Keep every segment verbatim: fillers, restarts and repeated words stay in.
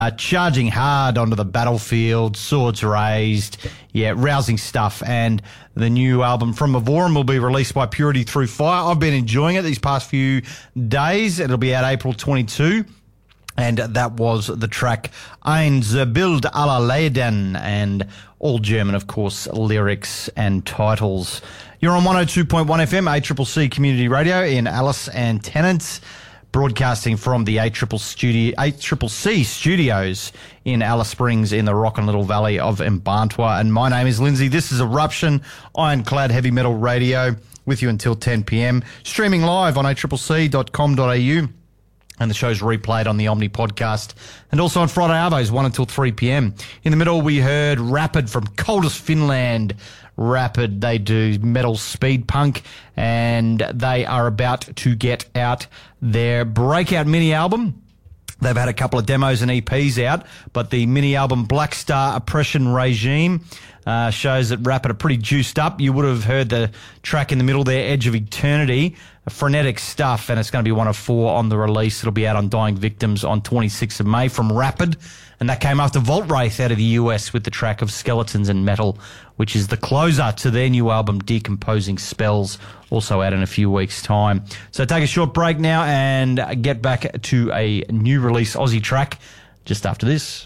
Uh, charging hard onto the battlefield, swords raised, yeah, rousing stuff. And the new album from Mavorum will be released by Purity Through Fire. I've been enjoying it these past few days. It'll be out April twenty-second. And that was the track Ein Zerbild aller Leden, and all German, of course, lyrics and titles. You're on one oh two point one F M, A C C C Community Radio in Alice and Tennant, broadcasting from the A C C studio, A C C C studios in Alice Springs in the Rockin' Little Valley of Mbarntwa. And my name is Lindsay. This is Eruption, Ironclad Heavy Metal Radio, with you until ten p.m. Streaming live on a c c c dot com dot a u. And the show's replayed on the Omni podcast and also on Friday Arvos, one until three p.m. In the middle, we heard Rapid from coldest Finland. Rapid, they do metal speed punk, and they are about to get out their breakout mini album. They've had a couple of demos and E Ps out, but the mini album Black Star Oppression Regime uh, shows that Rapid are pretty juiced up. You would have heard the track in the middle there, Edge of Eternity. Frenetic stuff, and it's going to be one of four on the release. It'll be out on Dying Victims on twenty-sixth of May from Rapid, and that came after Volt Wraith out of the U S with the track of Skeletons and Metal, which is the closer to their new album Decomposing Spells, also out in a few weeks' time. So take a short break now and get back to a new release Aussie track just after this.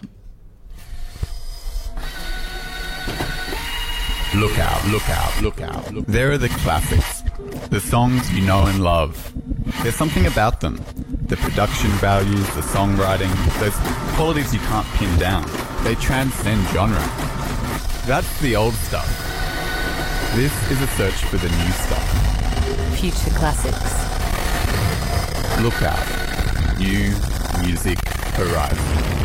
Look out, look out, look out. Look. There are the classics, the songs you know and love. There's something about them. The production values, the songwriting, those qualities you can't pin down. They transcend genre. That's the old stuff. This is a search for the new stuff. Future classics. Look out. New music horizon.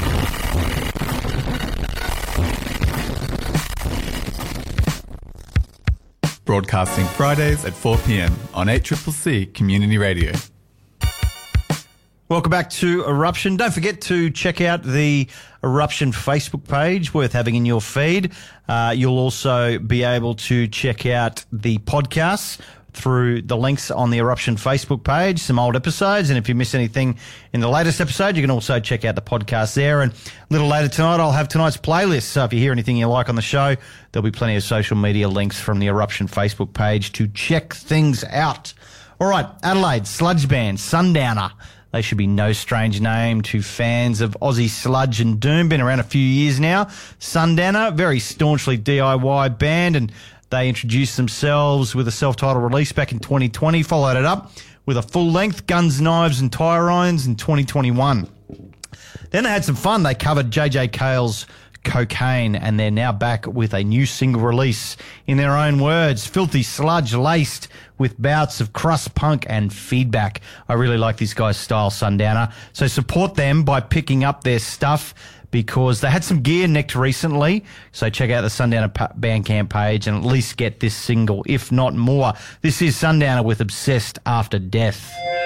Broadcasting Fridays at four p.m. on A C C C Community Radio. Welcome back to Eruption. Don't forget to check out the Eruption Facebook page, worth having in your feed. Uh, you'll also be able to check out the podcasts through the links on the Eruption Facebook page, some old episodes. And if you miss anything in the latest episode, you can also check out the podcast there. And a little later tonight, I'll have tonight's playlist. So if you hear anything you like on the show, there'll be plenty of social media links from the Eruption Facebook page to check things out. All right, Adelaide sludge band Sundowner. They should be no strange name to fans of Aussie sludge and doom. Been around a few years now. Sundowner, very staunchly D I Y band, and they introduced themselves with a self-titled release back in twenty twenty, followed it up with a full-length Guns, Knives and Tire Irons in twenty twenty-one. Then they had some fun. They covered J J Cale's Cocaine, and they're now back with a new single release. In their own words, filthy sludge laced with bouts of crust punk and feedback. I really like these guys' style, Sundowner. So support them by picking up their stuff, because they had some gear nicked recently. So check out the Sundowner Bandcamp page and at least get this single, if not more. This is Sundowner with Obsessed After Death.